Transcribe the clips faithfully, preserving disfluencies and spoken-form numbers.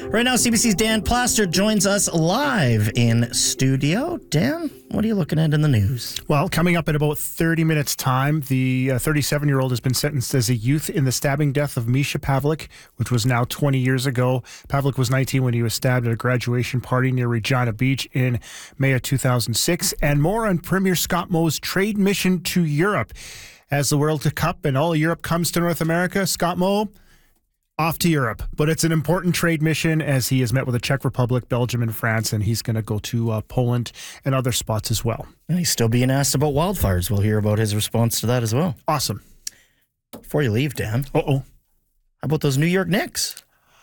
Right now, C B C's Dan Plaster joins us live in studio. Dan, what are you looking at in the news? Well, coming up in about thirty minutes' time, the thirty-seven-year-old has been sentenced as a youth in the stabbing death of Misha Pavlik, which was now twenty years ago. Pavlik was nineteen when he was stabbed at a graduation party near Regina Beach in May of two thousand six. And more on Premier Scott Moe's trade mission to Europe. As the World Cup and all of Europe comes to North America, Scott Moe off to Europe. But it's an important trade mission as he has met with the Czech Republic, Belgium, and France, and he's going to go to uh, Poland and other spots as well. And he's still being asked about wildfires. We'll hear about his response to that as well. Awesome. Before you leave, Dan. Uh-oh. How about those New York Knicks?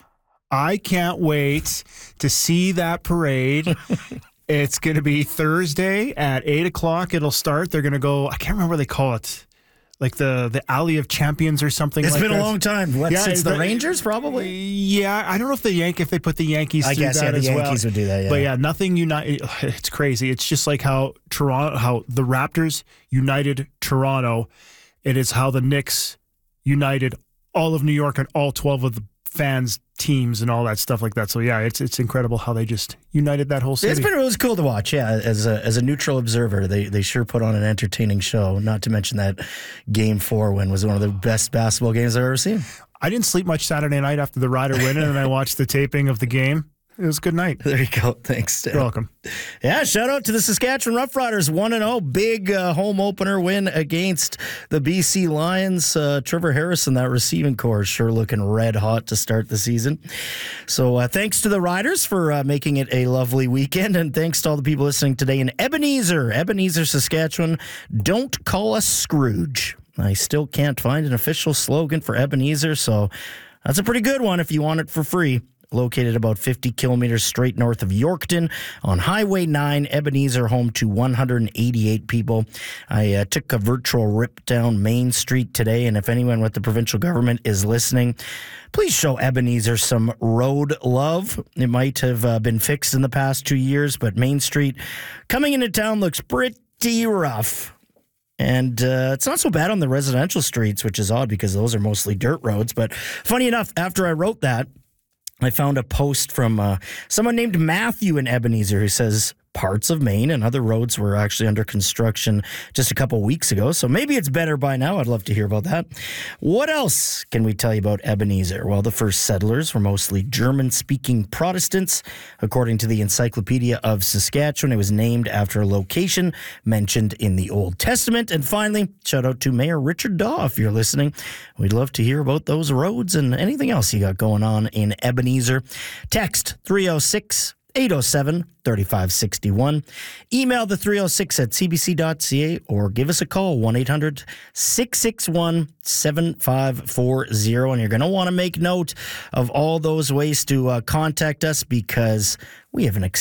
I can't wait to see that parade. It's going to be Thursday at eight o'clock. It'll start. They're going to go, I can't remember what they call it. Like the, the Alley of Champions or something it's like that. It's been a long time. What, yeah, since the, the Rangers, probably? Yeah, I don't know if the Yank if they put the Yankees I through guess, that yeah, the as Yankees well. would do that, yeah. But yeah, nothing united. It's crazy. It's just like how Toronto, how the Raptors united Toronto. It is how the Knicks united all of New York and all twelve of the fans, teams, and all that stuff like that. So yeah, it's it's incredible how they just united that whole city. It's been it was cool to watch. Yeah, as a as a neutral observer, they they sure put on an entertaining show. Not to mention that Game Four win was one of the best basketball games I've ever seen. I didn't sleep much Saturday night after the Rider winning, and I watched the taping of the game. It was a good night. There you go. Thanks, Dan. You're welcome. Yeah, shout out to the Saskatchewan Roughriders. one and oh. Big uh, home opener win against the B C Lions. Uh, Trevor Harrison, that receiving core, is sure looking red hot to start the season. So uh, thanks to the Riders for uh, making it a lovely weekend. And thanks to all the people listening today in Ebenezer, Ebenezer, Saskatchewan. Don't call us Scrooge. I still can't find an official slogan for Ebenezer, so that's a pretty good one if you want it for free. Located about fifty kilometers straight north of Yorkton on Highway nine, Ebenezer, home to one hundred eighty-eight people. I uh, took a virtual rip down Main Street today, and if anyone with the provincial government is listening, please show Ebenezer some road love. It might have uh, been fixed in the past two years, but Main Street coming into town looks pretty rough. And uh, it's not so bad on the residential streets, which is odd because those are mostly dirt roads. But funny enough, after I wrote that, I found a post from uh, someone named Matthew in Ebenezer who says parts of Maine and other roads were actually under construction just a couple weeks ago. So maybe it's better by now. I'd love to hear about that. What else can we tell you about Ebenezer? Well, the first settlers were mostly German-speaking Protestants. According to the Encyclopedia of Saskatchewan, it was named after a location mentioned in the Old Testament. And finally, shout out to Mayor Richard Daw if you're listening. We'd love to hear about those roads and anything else you got going on in Ebenezer. Text three oh six, eight oh seven, three five six one. Email the three oh six at c b c dot c a or give us a call, one eight hundred, six six one, seven five four zero. And you're going to want to make note of all those ways to uh, contact us because we have an